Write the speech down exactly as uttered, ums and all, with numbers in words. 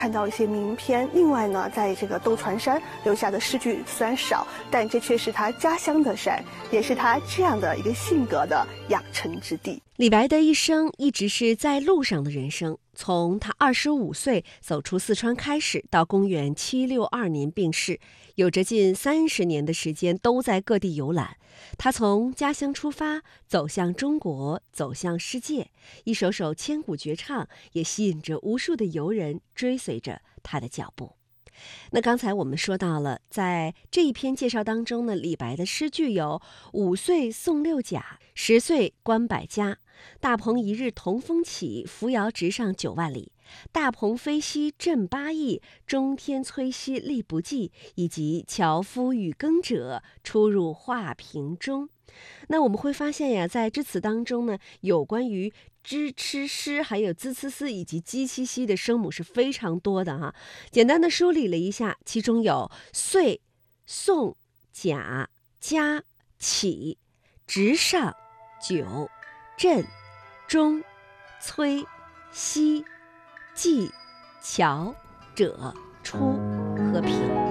看到一些名篇。另外呢，在这个窦船山留下的诗句虽然少，但这却是他家乡的山，也是他这样的一个性格的养成之地。 李白的一生一直是在路上的人生，从他二十五岁走出四川开始，到公元七六二年病逝，有着近三十年的时间都在各地游览。他从家乡出发，走向中国，走向世界，一首首千古绝唱也吸引着无数的游人追随着他的脚步。那刚才我们说到了，在这一篇介绍当中呢，李白的诗句有五岁送六甲，十岁观百家，大鹏一日同风起，扶摇直上九万里，大鹏飞兮振八翼，中天摧兮力不济，以及樵夫与耕者，出入画屏中。那我们会发现呀，在之词当中呢，有关于支、吃、诗，还有滋、呲、丝以及鸡、七、西的声母是非常多的哈。简单的梳理了一下，其中有岁、送、甲、家、起、直上、九、震、中、催、西、冀、乔、者、出和平。